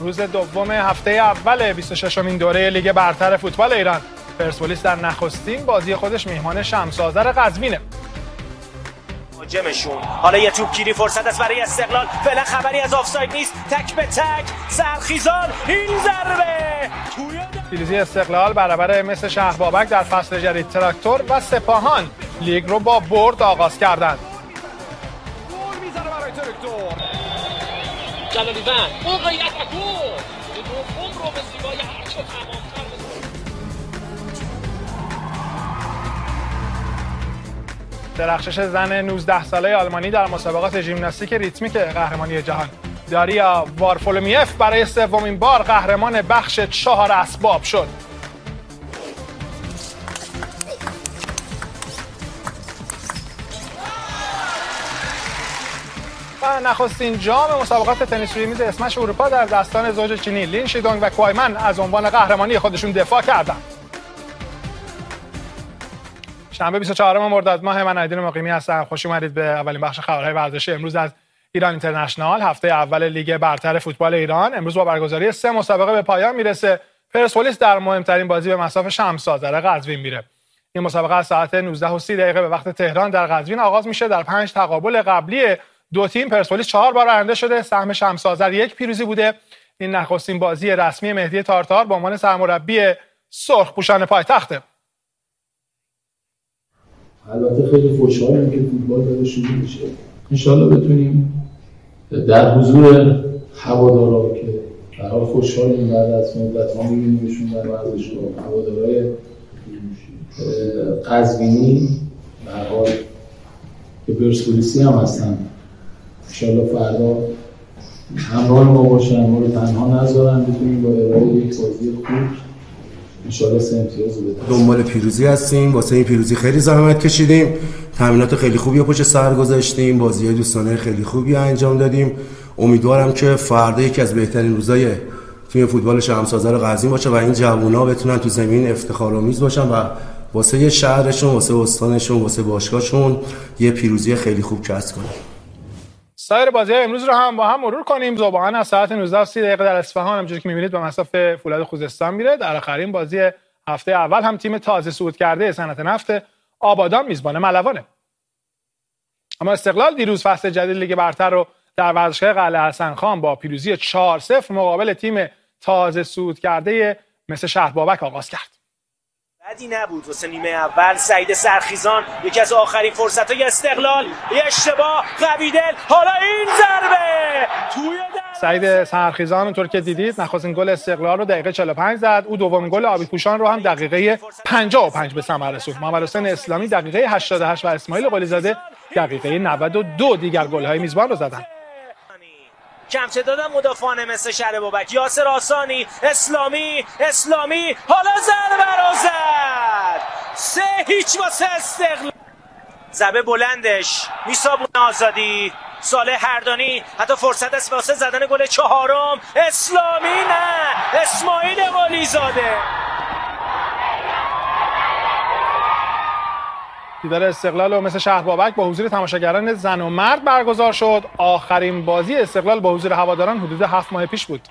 روز دوم هفته اول 26مین دوره لیگ برتر فوتبال ایران. پرسپولیس در نخستین بازی خودش میهمان شمس‌آذر قزوینه. مهاجمشون حالا یه توپگیری فرصت است برای استقلال. فعلا خبری از آفساید نیست. تک به تک سرخیزان این ضربه پیروزی استقلال برابر مس شهربابک در فصل جدید. تراکتور و سپاهان لیگ رو با برد آغاز کردند. گل میزنه برای تراکتور. جلالی‌وند موقعیت و گل. دوم رو به زیبای هرچه تمام‌تر درخشش زن 19 ساله آلمانی در مسابقات ژیمناستیک ریتمیک قهرمانی جهان. داریا وارفولومیف برای سومین بار قهرمان بخش 4 اسباب شد. و نخستین جام مسابقات تنیس روی میز اسمش اروپا در دستان زوج چینی لین شیدونگ و کوایمن از عنوان قهرمانی خودشون دفاع کردند. شنبه 24 مرداد ماه، من عیدین مقیمی هستم. خوش اومدید به اولین بخش خبرهای ورزشی امروز از ایران اینترنشنال. هفته اول لیگ برتر فوتبال ایران امروز با برگزاری 3 مسابقه به پایان میرسه. پرسپولیس در مهمترین بازی به مصاف شمس‌آذر قزوین میره. این مسابقه از ساعت 19:30 به وقت تهران در قزوین آغاز میشه. در 5 تقابل قبلی دو تیم پرسپولیس 4 بار برنده شده. سهم شمس‌آذر 1 پیروزی بوده. این نخستین بازی رسمی مهدی تارتار به عنوان سرمربی سرخپوشان پایتخته. البته خیلی خوشحالم که فوتبال داره شروع میشه. انشالله بتونیم در حضور هوادارا که در حال خوشحالیم بعد از مدت‌ها می‌بینیمشون در ورزشگاه، هوادارهای قزوینی در حال که پرسپولیسی هم هستن، انشالله فردا همراه ما باشن، ما رو تنها نذارن، بتونیم با ارائه یک بازی خوب انشالله 3 امتیاز رو بدیم. دنبال پیروزی هستیم. واسه این پیروزی خیلی زحمت کشیدیم. تمرینات خیلی خوبی پشت سر گذاشتیم. بازی‌های دوستانه خیلی خوبی انجام دادیم. امیدوارم که فردا یکی از بهترین روزای تیم فوتبال شمس‌آذر قزوین باشه و این جوونا بتونن تو زمین افتخارآمیز باشن و واسه شهرشون، واسه استانشون، واسه باشگاهشون یه پیروزی خیلی خوب کسب کنن. سایر بازی‌های امروز رو هم با هم مرور کنیم. ذوبان از ساعت 19:30 در اصفهان همونجوری که می‌بینید به مصاف فولاد خوزستان میره. در آخرین بازی هفته اول هم تیم تازه صعود کرده صنعت نفت آبادان میزبان ملوانه. اما استقلال دیروز فصل جدید لیگ برتر رو در ورزشگاه قلعه حسن خان با پیروزی 4-0 مقابل تیم تازه صعود کرده مثل شهربابک آغاز کرد. بدی نبود واسه نیمه اول. سعید سرخیزان یکی از آخرین فرصت‌های استقلال، یه اشتباه قویدل، حالا این ضربه توی سعید سرخیزان اونطور که دیدید نخستین گل استقلال رو دقیقه 45 زد. او دومین گل آبی‌پوشان رو هم دقیقه 55 به ثمر رسوند. محمد حسین اسلامی دقیقه 88 و اسماعیل قلی‌زاده دقیقه 92 دیگر گل‌های میزبان رو زدند. کم تعداد مدافعان مثل شهربابک، یاسر آسانی، اسلامی حالا ضربه رو زد. 3-0 واسه استقلال. ضربه بلندش میسابون آزادی، صالح هردانی، حتی فرصت است واسه زدن گل 4م. اسلامی نه، اسماعیل قلی‌زاده. دیدار استقلال و مثل شهربابک با حضور تماشاگران زن و مرد برگزار شد. آخرین بازی استقلال با حضور هواداران حدود 7 ماه پیش بود.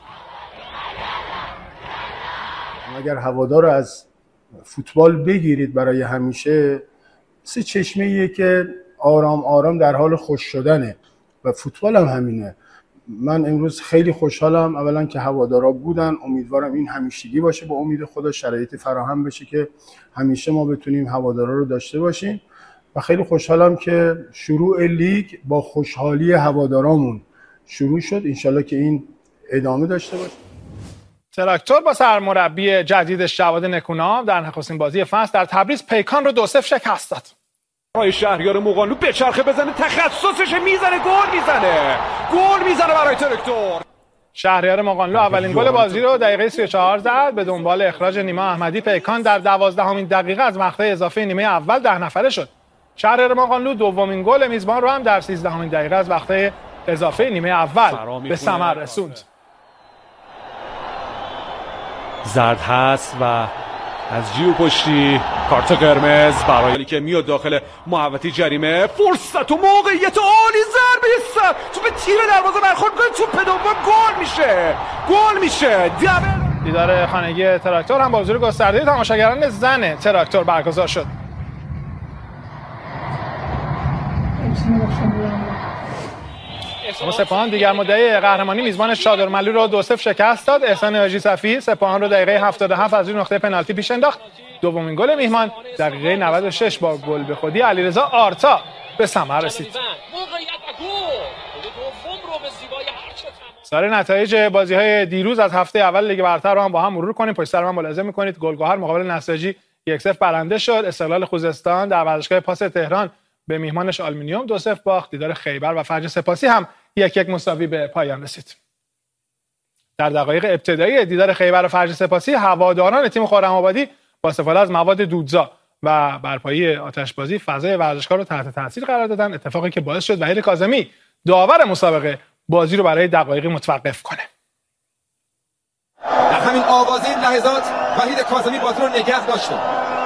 اگر هوادار رو از فوتبال بگیرید برای همیشه، مثل چشمه‌ایه که آرام آرام در حال خوش شدنه و فوتبال هم همینه. من امروز خیلی خوشحالم اولا که هوادارا بودن. امیدوارم این همیشگی باشه، با امید خدا شرایط فراهم بشه که همیشه ما بتونیم هوادارا رو داشته باشیم و خیلی خوشحالم که شروع لیگ با خوشحالی هوادارامون شروع شد. انشالله که این ادامه داشته باشه. تراکتور با سرمربی جدیدش جواد نکونام در نخستین بازی فصل در تبریز پیکان رو 2-0 شکست داد. برای شهریار مقانلو به چرخه بزنه، تخصصش میزنه، گل میزنه برای تراکتور. شهریار مقانلو اولین گل بازی رو دقیقه 34 زد. به دنبال اخراج نیما احمدی پیکان در 12مین دقیقه از مقطع اضافه نیمه اول 10 نفره شد. شهریار مقانلو دومین گل میزبان رو هم در 13مین دقیقه از مقطع اضافه نیمه اول به ثمر رسوند. زرد هست و از جیو پشتی کارت قرمز برای که میاد داخل محوطه جریمه. فرصت و موقعیت عالی، ضربه سر توپ تیر دروازه برخورد کنه، توپ دوم گل میشه. میشه، گل میشه. دیدار خانگی تراکتور هم با حضور گسترده تماشاگران زن تراکتور برگزار شد. اما سپاهان دیگر مدعی قهرمانی میزبان شادرملو رو 2-0 شکست داد. احسان حاجی صفی سپاهان رو دقیقه 77 از روی نقطه پنالتی پیش انداخت. دومین گل میهمان دقیقه 96 با گل به خودی علیرضا آرتا به ثمر رسید. سایر نتایج بازی‌های دیروز از هفته اول لیگ برتر رو هم با هم مرور کنیم. پشت سر من ملاحظه می‌کنید گلگهر مقابل نساجی 1-0 برنده شد. استقلال خوزستان در ورزشگاه پاس تهران به میهمانش آلومینیوم 2-0 باخت. دیدار خیبر و فرج سپاسی هم 1-1 مساوی به پایان رسید. در دقایق ابتدایی دیدار خیبر و فرج سپاسی هواداران تیم خرم‌آبادی با استفاده از مواد دودزا و برپایی آتشبازی فضای ورزشگاه رو تحت تاثیر قرار دادن، اتفاقی که باعث شد وحید کاظمی داور مسابقه بازی رو برای دقایقی متوقف کنه. در همین آغازین لحظات وحید کاظمی بازی رو نگه داشته.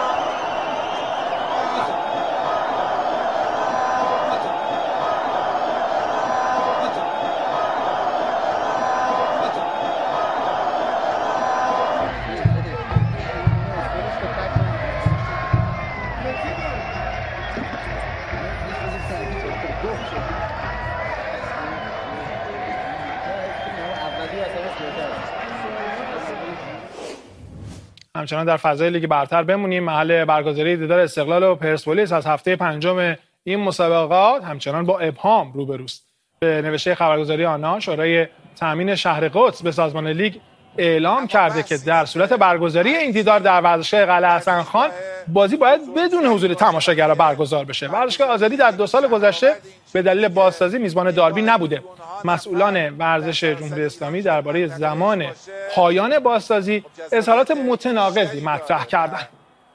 همچنان در فضای لیگ برتر بمونیم. محل برگزاری دیدار استقلال و پرسپولیس از هفته پنجم این مسابقات همچنان با ابهام روبروست. به نوشته خبرگزاری آنها شورای تامین شهر قدس به سازمان لیگ اعلام کرده که در صورت برگزاری این دیدار در ورزشگاه قلعه حسن خان بازی باید بدون حضور تماشاگرها برگزار بشه. ورزشگاه آزادی در 2 سال گذشته به دلیل بازسازی میزبان داربی نبوده. مسئولان ورزش جمهوری اسلامی درباره زمان پایان بازسازی اظهارات متناقضی مطرح کردند.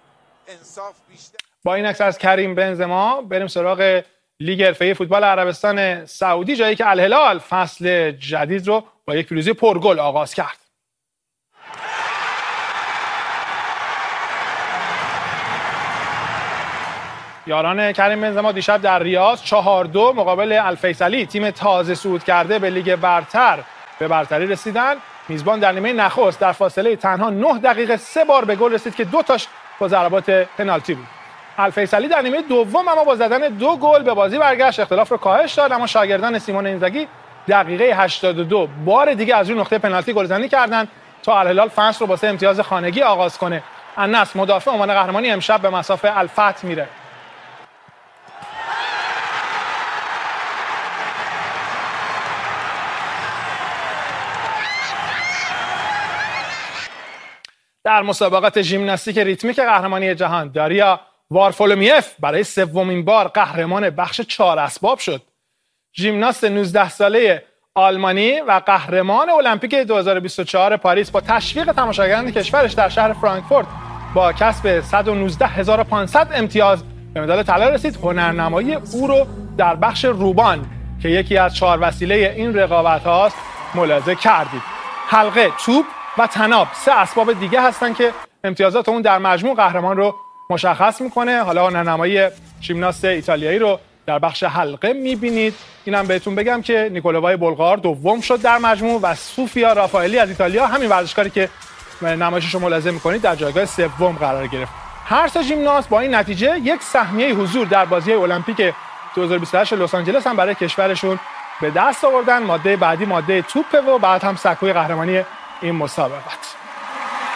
با این عکس از کریم بنزما بریم سراغ لیگ حرفه‌ای فوتبال عربستان سعودی، جایی که الهلال فصل جدید رو با یک پیروزی پرگل آغاز کرد. یاران کریم بنزما دیشب در ریاض 4-2 مقابل الفیصلی تیم تازه صعود کرده به لیگ برتر به برتری رسیدند. میزبان در نیمه نخست در فاصله تنها 9 دقیقه 3 بار به گل رسید که 2 تاش با ضربات پنالتی بود. الفیصلی در نیمه دوم اما با زدن 2 گل به بازی برگشت، اختلاف رو کاهش داد، اما شاگردان سیمون اینزاگی دقیقه 82 بار دیگه از روی نقطه پنالتی گلزنی کردند تا الهلال فصل رو با 3 امتیاز خانگی آغاز کنه. النصر مدافع عنوان قهرمانی امشب به مصاف الفتح میره. در مسابقات ژیمناستیک ریتمیک قهرمانی جهان داریا وارفولومیف برای 3مین بار قهرمان بخش 4 اسباب شد. ژیمناست 19 ساله آلمانی و قهرمان المپیک 2024 پاریس با تشویق تماشاگران کشورش در شهر فرانکفورت با کسب 119,500 امتیاز به مدال طلا رسید. هنرنمایی او رو در بخش روبان که یکی از 4 وسیله این رقابت هاست ملاحظه کردید. حلقه، توپ و طناب 3 اسباب دیگه هستن که امتیازات اون در مجموع قهرمان رو مشخص میکنه. حالا هنرنمایی ژیمناست ایتالیایی رو در بخش حلقه میبینید. اینم بهتون بگم که نیکولووای بلغار دوم شد در مجموع و سوفیا رافائلی از ایتالیا، همین ورزشکاری که نمایشش رو ملاحظه میکنید، در جایگاه 3 قرار گرفت. هر سه ژیمناست با این نتیجه یک سهمیه حضور در بازی المپیک 2028 لس آنجلس هم برای کشورشون به دست آوردن. ماده بعدی ماده توپه و بعد هم سکوی قهرمانی این مسابقات.